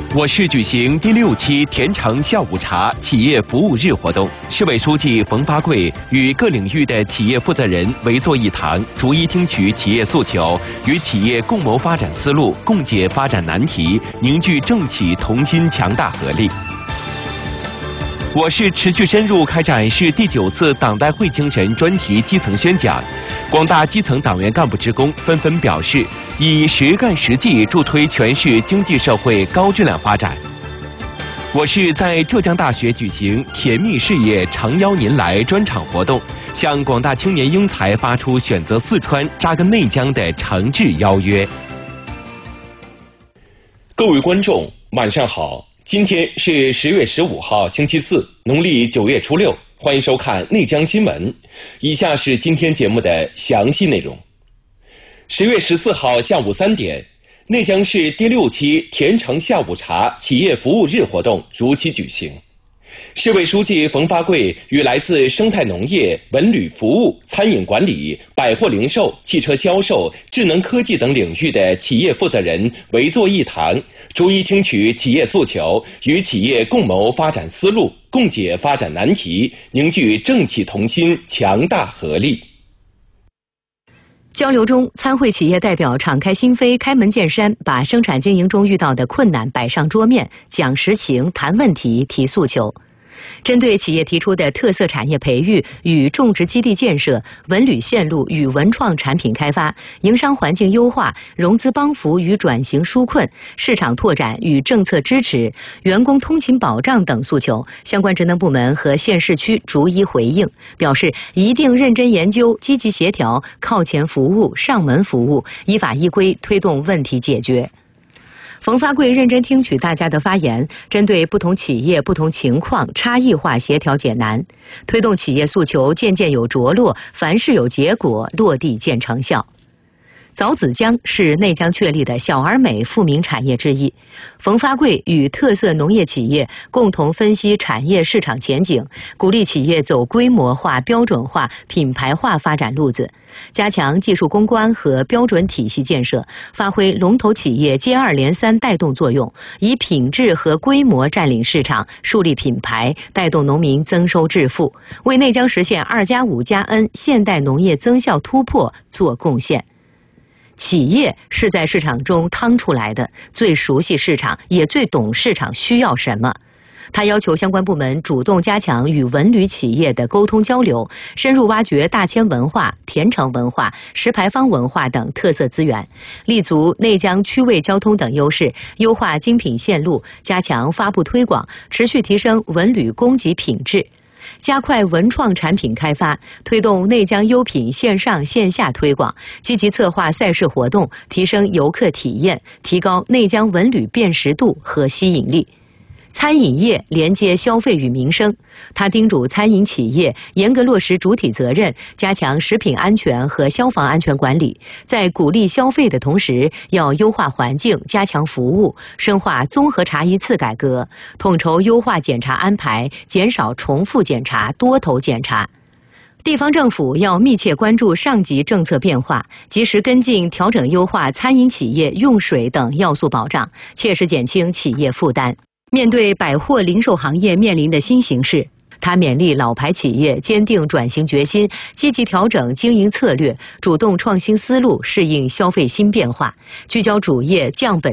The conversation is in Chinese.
我市举行第6期甜橙下午茶企业服务日活动，市委书记冯发贵与各领域的企业负责人围坐一堂，逐一听取企业诉求，与企业共谋发展思路，共解发展难题，凝聚政企同心强大合力。我市持续深入开展市第9次党代会精神专题基层宣讲，广大基层党员干部职工纷纷表示，以实干实际助推全市经济社会高质量发展。我市在浙江大学举行“甜蜜事业诚邀您来”专场活动，向广大青年英才发出选择四川、扎根内江的诚挚邀约。各位观众，晚上好。今天是10月15号，星期四，农历9月初6，欢迎收看内江新闻。以下是今天节目的详细内容。10月14号下午3点，内江市第6期甜橙下午茶企业服务日活动如期举行。市委书记冯发贵与来自生态农业、文旅服务、餐饮管理、百货零售、汽车销售、智能科技等领域的企业负责人围坐一堂，逐一听取企业诉求，与企业共谋发展思路，共解发展难题，凝聚政企同心强大合力。 交流中，参会企业代表敞开心扉、开门见山，把生产经营中遇到的困难摆上桌面，讲实情、谈问题、提诉求。针对企业提出的特色产业培育与种植基地建设、文旅线路与文创产品开发、营商环境优化、融资帮扶与转型纾困、市场拓展与政策支持、员工通勤保障等诉求，相关职能部门和县市区逐一回应，表示一定认真研究、积极协调、靠前服务、上门服务，依法依规推动问题解决。冯发贵认真听取大家的发言，针对不同企业不同情况差异化协调解难，推动企业诉求件件有着落，凡事有结果，落地见成效。枣子浆是内江确立的小而美富民产业之一。冯发贵与特色农业企业共同分析产业市场前景，鼓励企业走规模化、标准化、品牌化发展路子，加强技术攻关和标准体系建设，发挥龙头企业接二连三带动作用，以品质和规模占领市场，树立品牌，带动农民增收致富，为内江实现2+5+N 现代农业增效突破做贡献。企业是在市场中趟出来的，最熟悉市场，也最懂市场需要什么。他要求相关部门主动加强与文旅企业的沟通交流，深入挖掘大千文化、甜橙文化、石牌坊文化等特色资源，立足内江区位交通等优势，优化精品线路，加强发布推广，持续提升文旅供给品质。加快文创产品开发，推动内江优品线上线下推广，积极策划赛事活动，提升游客体验，提高内江文旅辨识度和吸引力。餐饮业连接消费与民生，他叮嘱餐饮企业严格落实主体责任，加强食品安全和消防安全管理，在鼓励消费的同时，要优化环境，加强服务，深化综合查一次改革，统筹优化检查安排，减少重复检查、多头检查。地方政府要密切关注上级政策变化，及时跟进调整优化餐饮企业用水等要素保障，切实减轻企业负担。面对百货零售行业面临的新形势，他勉励老牌企业坚定转型决心，积极调整经营策略，主动创新思路，适应消费新变化，聚焦主业降本